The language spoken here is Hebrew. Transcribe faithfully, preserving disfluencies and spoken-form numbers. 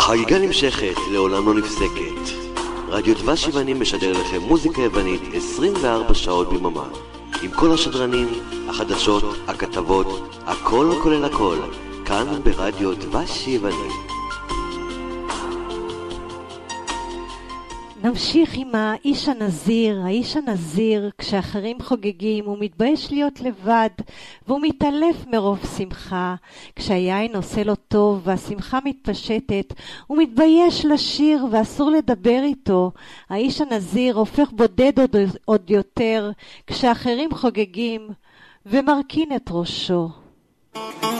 החגיגה נמשכת, לעולם לא נפסקת. רדיו דבש יוונים משדר לכם מוזיקה יוונית עשרים וארבע שעות ביממה. עם כל השדרנים, החדשות, הכתבות, הכל כולל הכל, כאן ברדיו דבש יוונים. נמשיך עם האיש הנזיר. האיש הנזיר, כשאחרים חוגגים, הוא מתבייש להיות לבד, והוא מתעלף מרוב שמחה. כשהיין עושה לו טוב והשמחה מתפשטת, הוא מתבייש לשיר ואסור לדבר איתו. האיש הנזיר הופך בודד עוד, עוד יותר, כשאחרים חוגגים, ומרכין את ראשו.